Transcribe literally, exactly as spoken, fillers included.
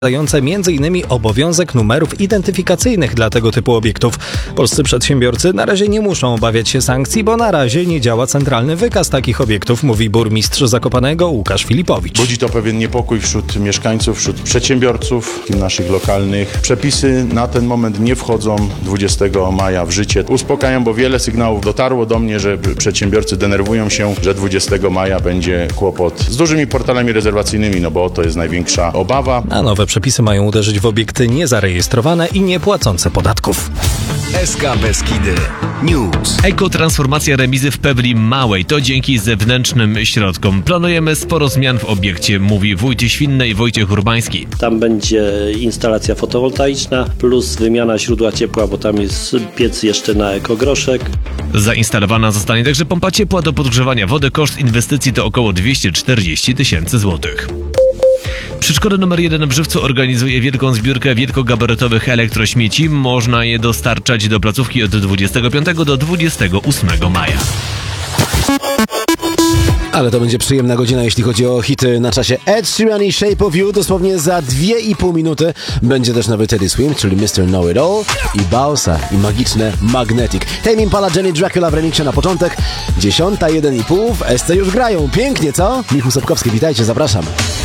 dające między innymi obowiązek numerów identyfikacyjnych dla tego typu obiektów. Polscy przedsiębiorcy na razie nie muszą obawiać się sankcji, bo na razie nie działa centralny wykaz takich obiektów, mówi burmistrz Zakopanego Łukasz Filipowicz. Budzi to pewien niepokój wśród mieszkańców, wśród przedsiębiorców naszych lokalnych. Przepisy na ten moment nie wchodzą dwudziestego maja w życie. Uspokajam, bo wiele sygnałów dotarło do mnie, że przedsiębiorcy denerwują się, że dwudziestego maja będzie kłopot z dużymi portalami rezerwacyjnymi, no bo to jest największa obawa. A nowe przepisy mają uderzyć w obiekty niezarejestrowane i niepłacące podatków. S K Beskidy News. Ekotransformacja remizy w Pewli Małej to dzięki zewnętrznym środkom. Planujemy sporo zmian w obiekcie, mówi wójt Świnnej Wojciech Urbański. Tam będzie instalacja fotowoltaiczna plus wymiana źródła ciepła, bo tam jest piec jeszcze na ekogroszek. Zainstalowana zostanie także pompa ciepła do podgrzewania wody. Koszt inwestycji to około dwieście czterdzieści tysięcy złotych. Przedszkole numer jeden w Żywcu organizuje wielką zbiórkę wielkogabarytowych elektrośmieci. Można je dostarczać do placówki od dwudziestego piątego do dwudziestego ósmego maja. Ale to będzie przyjemna godzina, jeśli chodzi o hity na czasie. Ed Sheeran i Shape of You dosłownie za dwie i pół minuty. Będzie też nowy Teddy Swim, czyli mister Know It All i Bausa i magiczne Magnetic. Tame Impala, Jenny Dracula w remiksie na początek. Dziesiąta, jeden i pół w S C już grają. Pięknie, co? Michał Sobkowski, witajcie, zapraszam.